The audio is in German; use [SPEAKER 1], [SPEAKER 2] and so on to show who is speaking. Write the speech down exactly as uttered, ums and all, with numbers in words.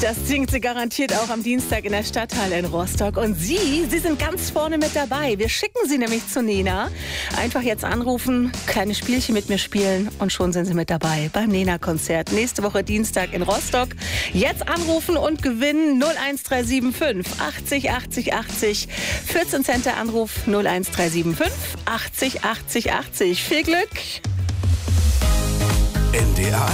[SPEAKER 1] Das singt sie garantiert auch am Dienstag in der Stadthalle in Rostock. Und Sie, Sie sind ganz vorne mit dabei. Wir schicken Sie nämlich zu Nena. Einfach jetzt anrufen, kleine Spielchen mit mir spielen und schon sind Sie mit dabei beim Nena-Konzert. Nächste Woche Dienstag in Rostock. Jetzt anrufen und gewinnen null eins drei sieben fünf achtzig achtzig achtzig. vierzehn Cent der Anruf null eins drei sieben fünf achtzig achtzig achtzig. Viel Glück!
[SPEAKER 2] N D R